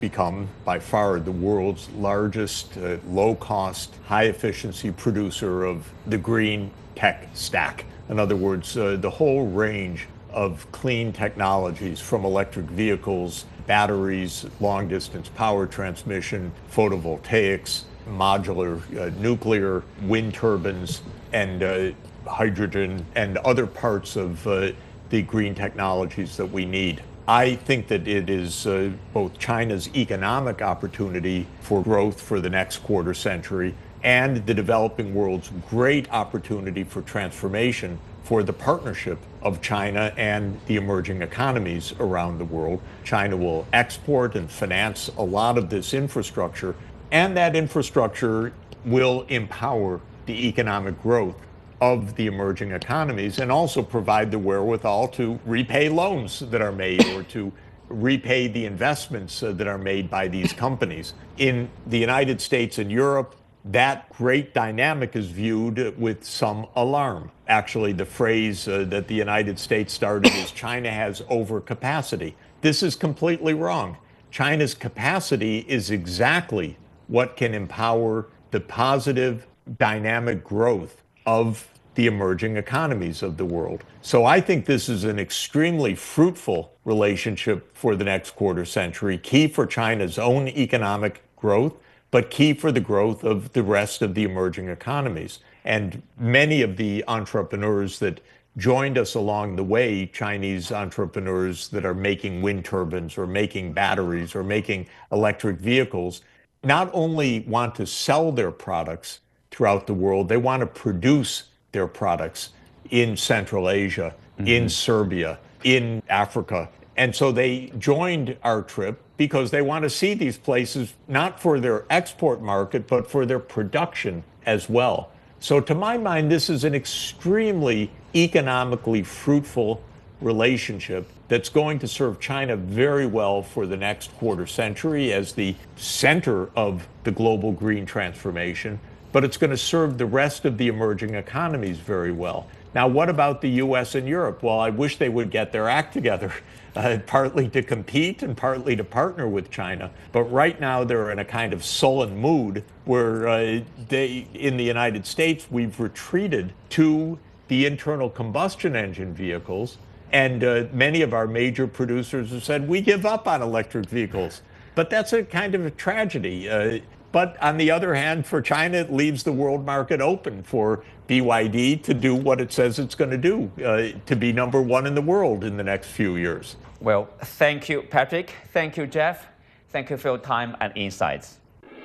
become by far the world's largest low-cost, high-efficiency producer of the green tech stack. In other words, the whole range of clean technologies from electric vehicles, batteries, long-distance power transmission, photovoltaics, modular nuclear, wind turbines, and hydrogen, and other parts of the green technologies that we need. I think that it is both China's economic opportunity for growth for the next quarter century and the developing world's great opportunity for transformation for the partnership of China and the emerging economies around the world. China will export and finance a lot of this infrastructure, and that infrastructure will empower the economic growth of the emerging economies and also provide the wherewithal to repay loans that are made or to repay the investments that are made by these companies. In the United States and Europe, that great dynamic is viewed with some alarm. Actually, the phrase that the United States started is China has overcapacity. This is completely wrong. China's capacity is exactly what can empower the positive dynamic growth of the emerging economies of the world. So I think this is an extremely fruitful relationship for the next quarter century, key for China's own economic growth, but key for the growth of the rest of the emerging economies. And many of the entrepreneurs that joined us along the way, Chinese entrepreneurs that are making wind turbines or making batteries or making electric vehicles, not only want to sell their products throughout the world, they want to produce their products in Central Asia, in Serbia, in Africa. And so they joined our trip because they want to see these places not for their export market, but for their production as well. So to my mind, this is an extremely economically fruitful relationship that's going to serve China very well for the next quarter century as the center of the global green transformation, but it's going to serve the rest of the emerging economies very well. Now, what about the US and Europe? Well, I wish they would get their act together, partly to compete and partly to partner with China. But right now, they're in a kind of sullen mood where in the United States, we've retreated to the internal combustion engine vehicles. And many of our major producers have said, we give up on electric vehicles. But that's a kind of a tragedy. But on the other hand, for China, it leaves the world market open for BYD to do what it says it's going to do, to be number one in the world in the next few years. Well, thank you, Patrick. Thank you, Jeff. Thank you for your time and insights.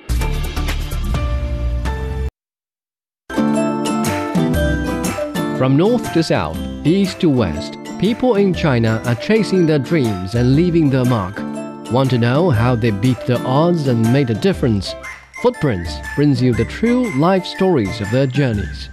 From north to south, east to west, people in China are chasing their dreams and leaving their mark. Want to know how they beat the odds and made a difference? Footprints brings you the true life stories of their journeys.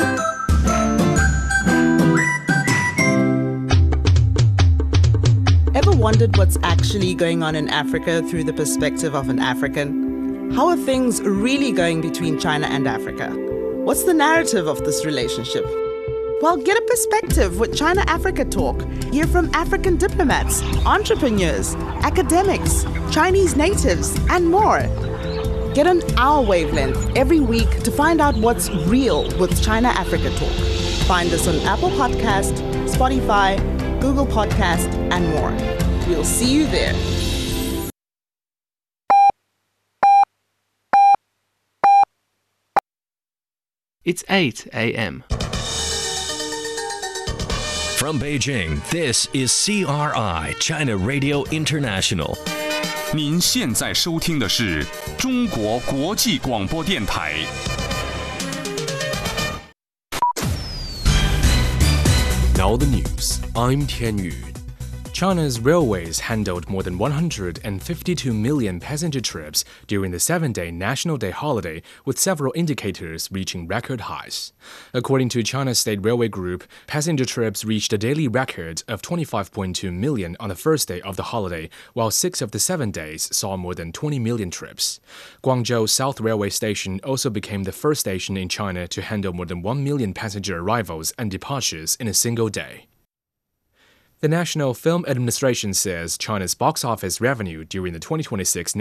Ever wondered what's actually going on in Africa through the perspective of an African? How are things really going between China and Africa? What's the narrative of this relationship? Well, get a perspective with China Africa Talk. Hear from African diplomats, entrepreneurs, academics, Chinese natives, and more. Get on our wavelength every week to find out what's real with China Africa Talk. Find us on Apple Podcast, Spotify, Google Podcast, and more. We'll see you there. It's 8 a.m. From Beijing, this is CRI, China Radio International. 您现在收听的是中国国际广播电台。 Now the news. I'm Tian Yu. China's railways handled more than 152 million passenger trips during the 7-day National Day holiday, with several indicators reaching record highs. According to China's State Railway Group, passenger trips reached a daily record of 25.2 million on the first day of the holiday, while 6 of the 7 days saw more than 20 million trips. Guangzhou South Railway Station also became the first station in China to handle more than 1 million passenger arrivals and departures in a single day. The National Film Administration says China's box office revenue during the 2026